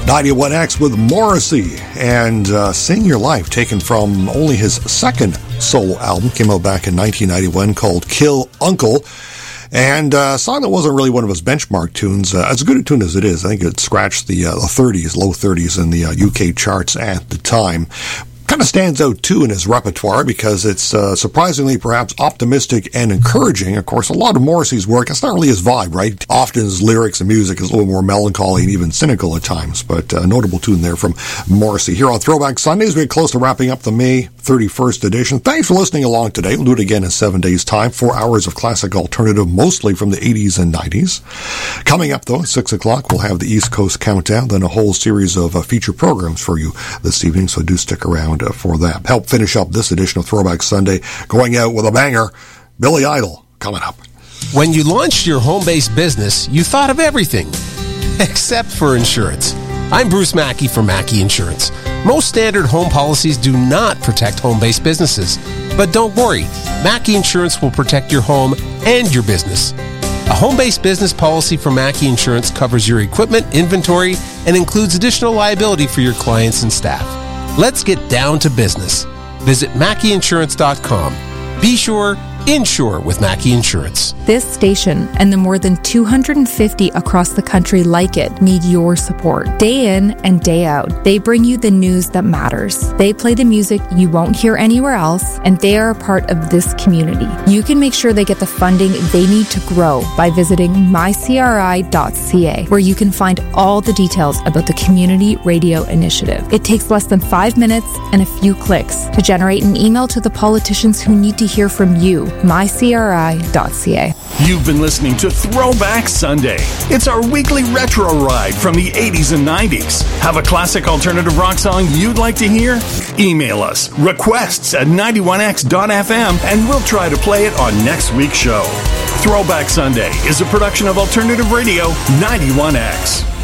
91X with Morrissey and Sing Your Life, taken from only his second solo album, came out back in 1991 called Kill Uncle. And a song that wasn't really one of his benchmark tunes, as good a tune as it is. I think it scratched the 30s, low 30s in the UK charts at the time. Kind of stands out too in his repertoire because it's surprisingly perhaps optimistic and encouraging. Of course, a lot of Morrissey's work, it's not really his vibe, right? Often his lyrics and music is a little more melancholy and even cynical at times, but a notable tune there from Morrissey. Here on Throwback Sundays, we're close to wrapping up the May 31st edition. Thanks for listening along today. We'll do it again in 7 days' time. 4 hours of classic alternative, mostly from the 80s and 90s. Coming up, though, at 6 o'clock, we'll have the East Coast Countdown, then a whole series of feature programs for you this evening, so do stick around for that. Help finish up this edition of Throwback Sunday, going out with a banger. Billy Idol coming up. When you launched your home-based business, you thought of everything except for insurance. I'm Bruce Mackey from Mackey Insurance. Most standard home policies do not protect home-based businesses. But don't worry, Mackey Insurance will protect your home and your business. A home-based business policy from Mackey Insurance covers your equipment, inventory, and includes additional liability for your clients and staff. Let's get down to business. Visit MackeyInsurance.com. Be sure, insure with Mackey Insurance. This station and the more than 250 across the country like it need your support. Day in and day out, they bring you the news that matters. They play the music you won't hear anywhere else, and they are a part of this community. You can make sure they get the funding they need to grow by visiting mycri.ca, where you can find all the details about the Community Radio Initiative. It takes less than 5 minutes and a few clicks to generate an email to the politicians who need to hear from you. mycri.ca. You've been listening to Throwback Sunday. It's our weekly retro ride from the 80s and 90s. Have a classic alternative rock song you'd like to hear? Email us, requests at 91x.fm, and we'll try to play it on next week's show. Throwback Sunday is a production of Alternative Radio 91X.